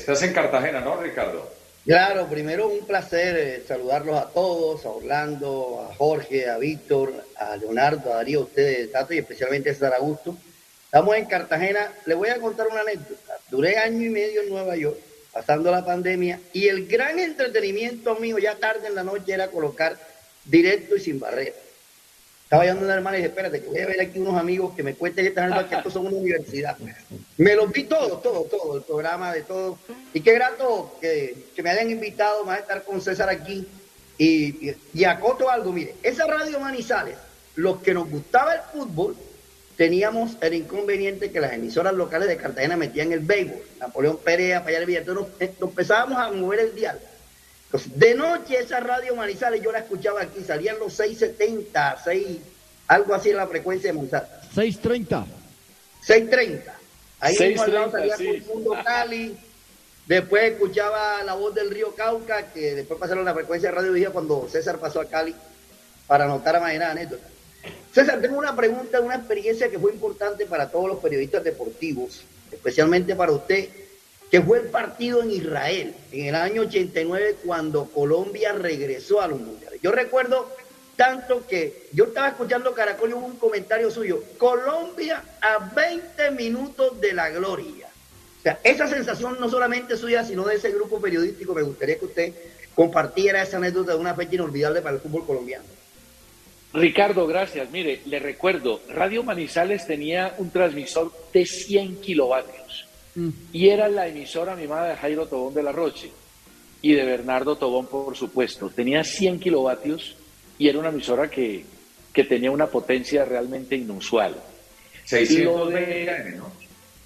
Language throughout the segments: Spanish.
Estás en Cartagena, ¿no, Ricardo? Claro, primero un placer saludarlos a todos, a Orlando, a Jorge, a Víctor, a Leonardo, a Darío, a ustedes, Tato, y especialmente a César Augusto. Estamos en Cartagena. Les voy a contar una anécdota. Duré año y medio en Nueva York, pasando la pandemia, y el gran entretenimiento mío, ya tarde en la noche, era colocar directo y sin barrera. Estaba llamando a una hermana y dije, espérate, que voy a ver aquí unos amigos que me cuenten esta anécdota, que estos son una universidad. Me los vi todo, el programa de todo. Y qué grato que me hayan invitado más a estar con César aquí. Y acoto algo, mire, esa radio Manizales, los que nos gustaba el fútbol, teníamos el inconveniente que las emisoras locales de Cartagena metían el béisbol, Napoleón Perea, para allá el Villa. Entonces nos empezábamos a mover el dial. Entonces, de noche esa radio Manizales yo la escuchaba aquí, salían los 670, 6, algo así en la frecuencia de Manizales. 630. 630. Ahí mismo al lado 6:30, salía sí. por el mundo Cali. Después escuchaba la voz del río Cauca, que después pasaron la frecuencia de Radio Vigía cuando César pasó a Cali para anotar a manera de anécdota. César, tengo una pregunta, una experiencia que fue importante para todos los periodistas deportivos, especialmente para usted, que fue el partido en Israel, en el año 89, cuando Colombia regresó a los mundiales. Yo recuerdo tanto que yo estaba escuchando Caracol y hubo un comentario suyo, Colombia a 20 minutos de la gloria. O sea, esa sensación no solamente suya, sino de ese grupo periodístico. Me gustaría que usted compartiera esa anécdota de una fecha inolvidable para el fútbol colombiano. Ricardo, gracias. Mire, le recuerdo, Radio Manizales tenía un transmisor de 100 kilovatios y era la emisora mimada de Jairo Tobón de la Roche y de Bernardo Tobón, por supuesto. Tenía 100 kilovatios y era una emisora que tenía una potencia realmente inusual. 620 AM, ¿no?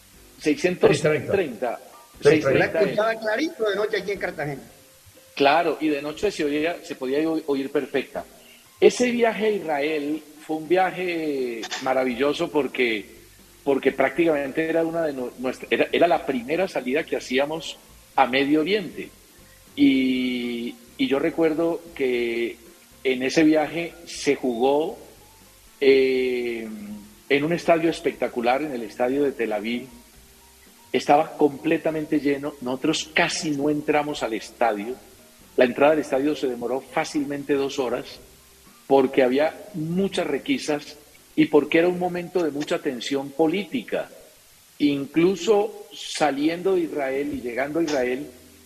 630. La escuchaba clarito de noche aquí en Cartagena. Claro, y de noche se podía oír perfecta. Ese viaje a Israel fue un viaje maravilloso porque prácticamente era era la primera salida que hacíamos a Medio Oriente. Y yo recuerdo que en ese viaje se jugó en un estadio espectacular, en el estadio de Tel Aviv. Estaba completamente lleno. Nosotros casi no entramos al estadio. La entrada al estadio se demoró fácilmente 2 horas porque había muchas requisas y porque era un momento de mucha tensión política. Incluso saliendo de Israel y llegando a Israel,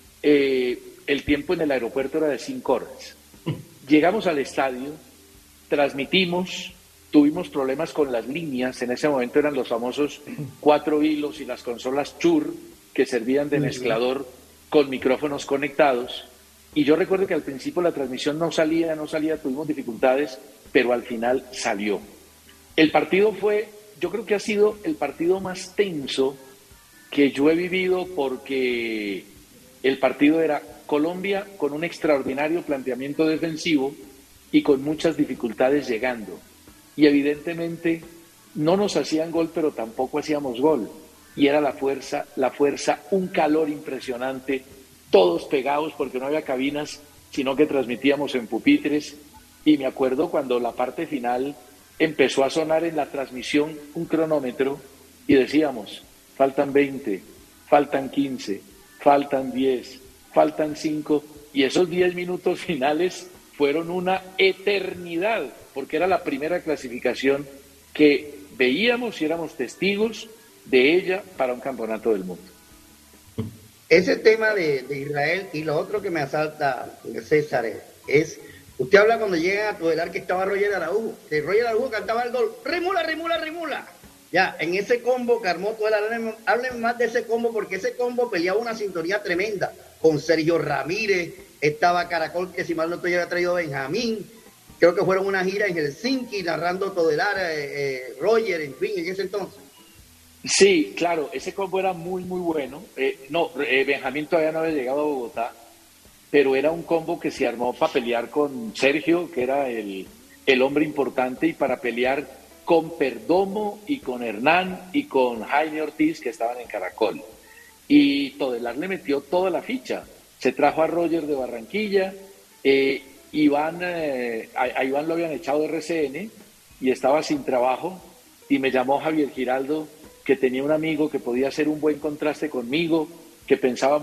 el tiempo en el aeropuerto era de 5 horas. Llegamos al estadio, transmitimos, tuvimos problemas con las líneas. En ese momento eran los famosos 4 hilos y las consolas Shure que servían de mezclador con micrófonos conectados. Y yo recuerdo que al principio la transmisión no salía, tuvimos dificultades, pero al final salió. El partido yo creo que ha sido el partido más tenso que yo he vivido, porque el partido era Colombia con un extraordinario planteamiento defensivo y con muchas dificultades llegando. Y evidentemente no nos hacían gol, pero tampoco hacíamos gol. Y era la fuerza, un calor impresionante, todos pegados porque no había cabinas, sino que transmitíamos en pupitres. Y me acuerdo cuando la parte final empezó a sonar en la transmisión un cronómetro y decíamos, faltan 20, faltan 15, faltan 10, faltan 5, y esos 10 minutos finales fueron una eternidad, porque era la primera clasificación que veíamos y éramos testigos de ella para un campeonato del mundo. Ese tema de Israel, y lo otro que me asalta, César, es usted habla cuando llegan a Todelar que estaba Roger Araujo, que Roger Araujo cantaba el gol, rimula, rimula, rimula. Ya, en ese combo que armó Todelar, hablen más de ese combo, porque ese combo peleaba una sintonía tremenda, con Sergio Ramírez, estaba Caracol, que si mal no estoy, había traído Benjamín, creo que fueron una gira en Helsinki, narrando Todelar, Roger, en fin, en ese entonces. Sí, claro, ese combo era muy, muy bueno. Benjamín todavía no había llegado a Bogotá, pero era un combo que se armó para pelear con Sergio, que era el hombre importante, y para pelear con Perdomo y con Hernán y con Jaime Ortiz, que estaban en Caracol. Y Todelar le metió toda la ficha. Se trajo a Roger de Barranquilla, a Iván lo habían echado de RCN y estaba sin trabajo, y me llamó Javier Giraldo, que tenía un amigo que podía hacer un buen contraste conmigo, que pensaba